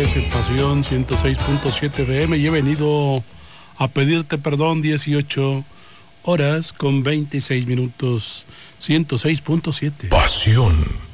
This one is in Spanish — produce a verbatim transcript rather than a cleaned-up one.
tardes en Pasión ciento seis punto siete F M y he venido a pedirte perdón. Dieciocho horas con veintiséis minutos. ciento seis punto siete Pasión.